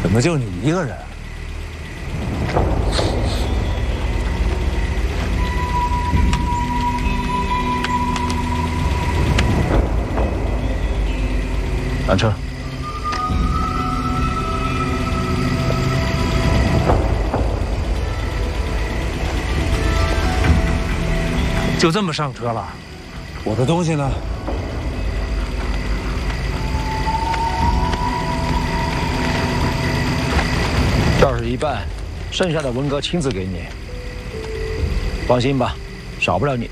怎么就你一个人？上车。就这么上车了？我的东西呢？ 这是一半，剩下的文哥亲自给你。放心吧，少不了你。